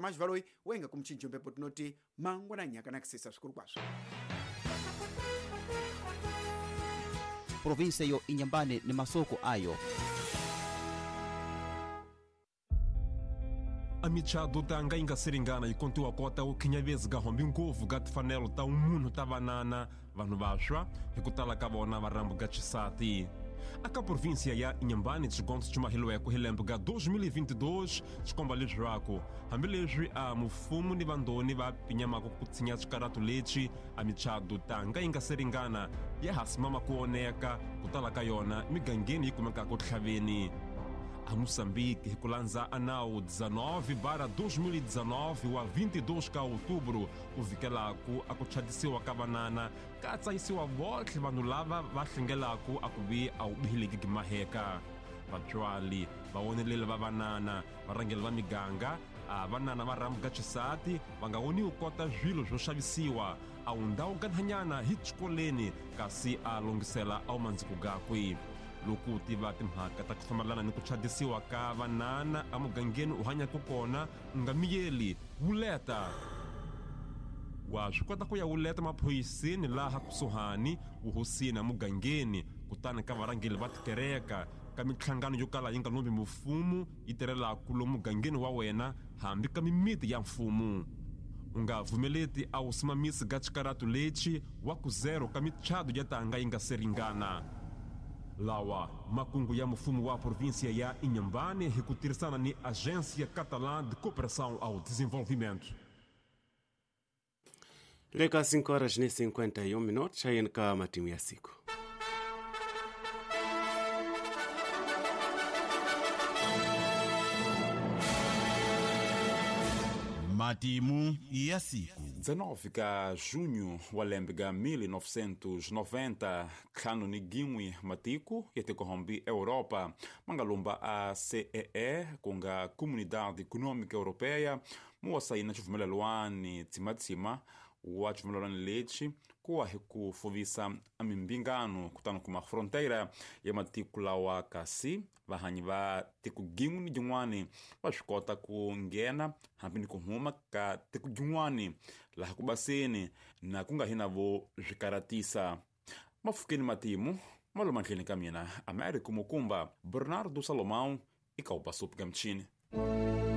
mas valoi wenga kumchinjo mpepo tinoti mangu na nyaka na kisisa shukuru kwaso. Provinsia yo Inhambane ni masoko ayo. Amichado tanga inga seringana ikontu akota ukinyavezi gahombi ngovu gatifanelo ta umuntu tavanana vanhu vashwa hikutala kavona varambu gachisati. Aka província ya Inhambane desconto de mahilweko hilembuga 2022 descombalizwako hambilezwi a mufumu ni vandoni va pinyamako kutsinya cikaratu amichado tanga inga seringana ya hasimama kuoneka kutala ka yona migangeni yikumekako tlhaveni. A Moçambique hikulanza anao 19/2019 wa 22 ka outubro uvikelaku akutchadisiwa kavanana katsayisiwa votlhe vanhu lava va hlengelaku akuvi awubihileki gimaheka. Vatswali vaoneleli va vanana varangeli va miganga a vanana va rambu gacisati va nga woniwi kota zwilo swo xavisiwa awundawu ganhanyana hi xikoleni kasi a longisela awumandziko gakwe. Loko tiva timhaka ta ku hlamalana ni ku chadisiwa ka vanana amugangeni u hanyaka kona nga miyeli wuleta wa swi kota ku ya wuleta maphoyiseni laha kusuhani wuhosini amugangeni kutani ka varangeli va tikereka ka mitlhangano yo kala yi nga lombi mufumu yi tirhelaku lomu mugangeni wa wena hambi ka mimiti ya mfumu. U nga vumeleti a wusimamisi ga cikaratu leci wa ku zero ka michado ya tanga yi nga seringana. Lawa makungu ya mufumu wa província ya Inhambane hikutirisana ni Agência Catalã de Cooperação ao Desenvolvimento. Leka 5:51 chayen ka matimu ya siku. Matimu ya siku. 19 ka junho wa lembe ga 1990 ntlhanu ni gimwe matiku yatikohombi Europa mangalumba a CEE kunga Comunidade Econômica Europeia muwasaina civumelelwani tsimatsima wa civumelelwani leci kuwa hikufuvisa amimbingano kutano kuma fronteira ya matiku lawa kasi vahanyi va tiku gimwe ni jinwani va swikota ku ngena hambi ni kuhuma ka tiku jinwani laha kubaseni na kunga hinavo zwikaratisa. Mafukeni matimu maloma ntlheni ka mina Américo Mukumba Bernardo Salomão ikaupasupu ka mchini.